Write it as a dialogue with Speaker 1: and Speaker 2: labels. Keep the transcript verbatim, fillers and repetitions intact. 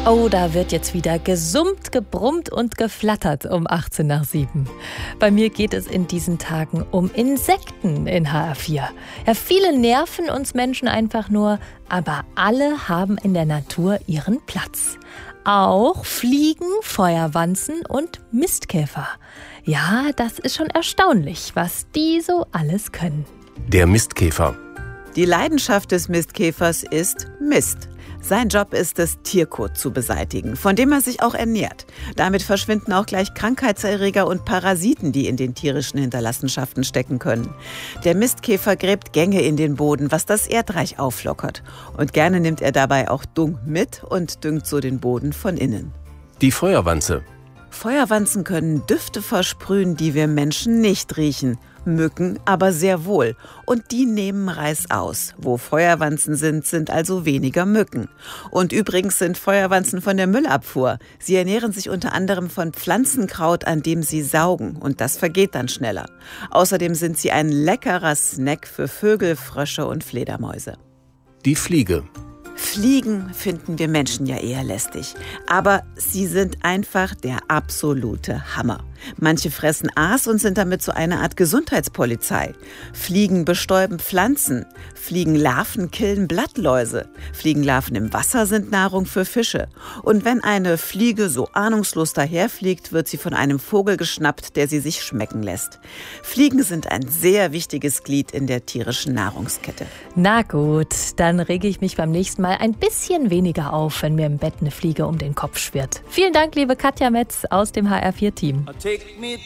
Speaker 1: Oh, da wird jetzt wieder gesummt, gebrummt und geflattert um achtzehn nach sieben. Bei mir geht es in diesen Tagen um Insekten in H R vier. Ja, viele nerven uns Menschen einfach nur, aber alle haben in der Natur ihren Platz. Auch Fliegen, Feuerwanzen und Mistkäfer. Ja, das ist schon erstaunlich, was die so alles können.
Speaker 2: Der Mistkäfer.
Speaker 3: Die Leidenschaft des Mistkäfers ist Mist. Sein Job ist es, Tierkot zu beseitigen, von dem er sich auch ernährt. Damit verschwinden auch gleich Krankheitserreger und Parasiten, die in den tierischen Hinterlassenschaften stecken können. Der Mistkäfer gräbt Gänge in den Boden, was das Erdreich auflockert. Und gerne nimmt er dabei auch Dung mit und düngt so den Boden von innen.
Speaker 2: Die Feuerwanze.
Speaker 3: Feuerwanzen können Düfte versprühen, die wir Menschen nicht riechen. Mücken aber sehr wohl. Und die nehmen Reis aus. Wo Feuerwanzen sind, sind also weniger Mücken. Und übrigens sind Feuerwanzen von der Müllabfuhr. Sie ernähren sich unter anderem von Pflanzenkraut, an dem sie saugen. Und das vergeht dann schneller. Außerdem sind sie ein leckerer Snack für Vögel, Frösche und Fledermäuse.
Speaker 2: Die Fliege.
Speaker 3: Fliegen finden wir Menschen ja eher lästig. Aber sie sind einfach der absolute Hammer. Manche fressen Aas und sind damit so eine Art Gesundheitspolizei. Fliegen bestäuben Pflanzen. Fliegenlarven killen Blattläuse. Fliegenlarven im Wasser sind Nahrung für Fische. Und wenn eine Fliege so ahnungslos daherfliegt, wird sie von einem Vogel geschnappt, der sie sich schmecken lässt. Fliegen sind ein sehr wichtiges Glied in der tierischen Nahrungskette.
Speaker 1: Na gut, dann rege ich mich beim nächsten Mal ein bisschen weniger auf, wenn mir im Bett eine Fliege um den Kopf schwirrt. Vielen Dank, liebe Katja Metz aus dem H R vier Team.
Speaker 4: Take me